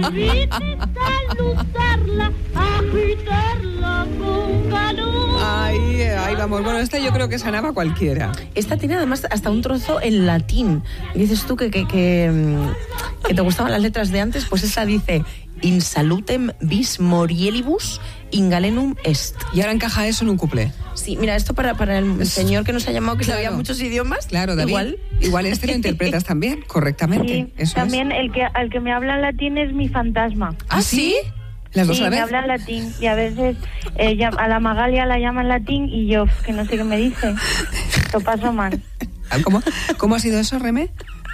saludarla, agitarla con calor. Ahí vamos. Bueno, esta yo creo que sanaba cualquiera. Esta tiene además hasta un trozo en latín. Dices tú que te gustaban las letras de antes, pues esta dice: in salutem vis morielibus in galenum est. Y ahora encaja eso en un cuplé. Sí, mira, esto para el señor que nos ha llamado, que sabía muchos idiomas. Claro, David. Igual este lo interpretas también correctamente. Sí, eso también es. al que me habla en latín es mi fantasma. ¿Ah, sí? Las dos Sí, a la me vez. habla en latín y a veces a la Magalia la llama en latín y yo que no sé qué me dice. Lo paso mal. ¿Cómo ha sido eso, Remé?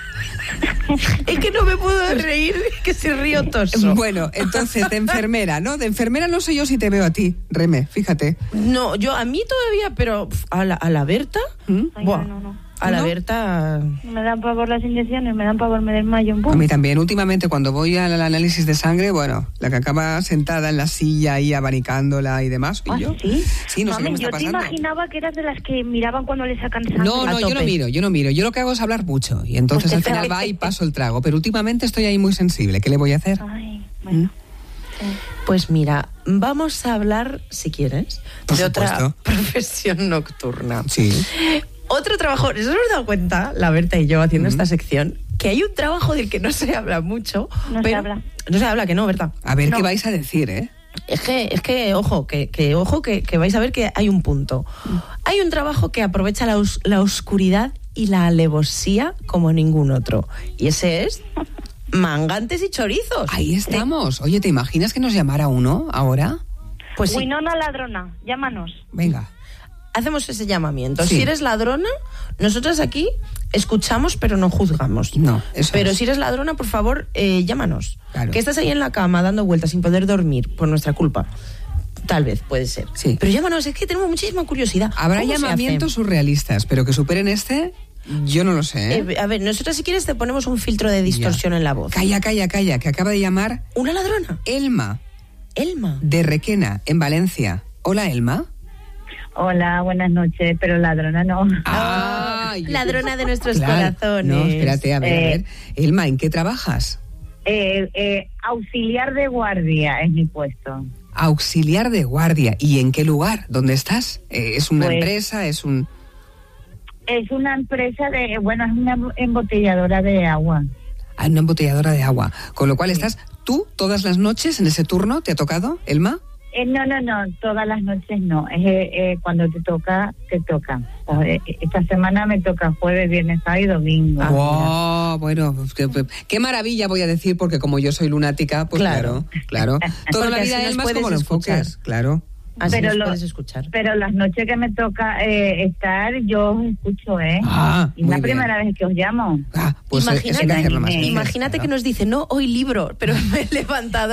Es que no me puedo reír, que se río toso. Bueno, entonces de enfermera, ¿no? De enfermera no sé yo si te veo a ti, Remé, fíjate. No, a mí todavía, pero a la Berta, Ay, buah, no. a la ¿No? Berta... Me dan pavor las inyecciones, me dan pavor, me desmayo un poco. A mí también. Últimamente cuando voy al análisis de sangre, bueno, la que acaba sentada en la silla ahí abanicándola y demás, ¿y yo? ¿Sí? Sí, no sé qué me está yo pasando. te imaginaba que eras de las que miraban cuando le sacan sangre. No, a yo tope. no miro. Yo lo que hago es hablar mucho y entonces al final va y paso el trago. Pero últimamente estoy ahí muy sensible. ¿Qué le voy a hacer? Ay, bueno. Pues mira, vamos a hablar, si quieres, Por de otra supuesto. profesión nocturna. Sí. Otro trabajo, ¿nos hemos dado cuenta, la Berta y yo, haciendo esta sección, que hay un trabajo del que no se habla mucho? No se habla. No se habla, que no, Berta. A ver No. qué vais a decir, ¿eh? Es que ojo, que vais a ver que hay un punto. Hay un trabajo que aprovecha la oscuridad y la alevosía como ningún otro. Y ese es mangantes y chorizos. Ahí estamos. Oye, ¿te imaginas que nos llamara uno ahora? Pues sí, Winona Ladrona, llámanos. Venga. hacemos ese llamamiento. Sí. Si eres ladrona, nosotras aquí escuchamos pero no juzgamos. No, eso Pero es. si eres ladrona, por favor, llámanos. Claro. Que estás ahí en la cama dando vueltas sin poder dormir por nuestra culpa. Tal vez, puede ser. Sí. Pero llámanos, es que tenemos muchísima curiosidad. Habrá ¿Cómo se llamamientos hace? surrealistas, pero que superen este, yo no lo sé, ¿eh? A ver, nosotras si quieres te ponemos un filtro de distorsión en la voz. Calla, que acaba de llamar ¿Una ladrona? Elma, Elma. de Requena, en Valencia. Hola, Elma. Hola, buenas noches, pero ladrona no. Ay, Ladrona de nuestros claro. corazones. No, espérate, a ver. Elma, ¿en qué trabajas? Auxiliar de guardia es mi puesto. Auxiliar de guardia. ¿Y en qué lugar? ¿Dónde estás? ¿Es una Pues- empresa? ¿Es un...? Es una empresa es una embotelladora de agua. Ah, una embotelladora de agua. Con lo cual estás tú todas las noches en ese turno. ¿Te ha tocado, Elma? No, todas las noches no. Cuando te toca, te toca. Esta semana me toca jueves, viernes, sábado y domingo. Wow, bueno, pues qué maravilla voy a decir, porque como yo soy lunática, pues claro. Toda Porque la así vida, nos Elma, es puedes como lo escuchar. enfoques, claro. Así Pero nos puedes escuchar. Pero las noches que me toca estar, yo os escucho, ¿eh? Ah, Y es muy la bien. primera vez que os llamo. Ah, pues eso hay que hacerlo más veces, Imagínate claro. que nos dice, no, hoy libro, pero me he levantado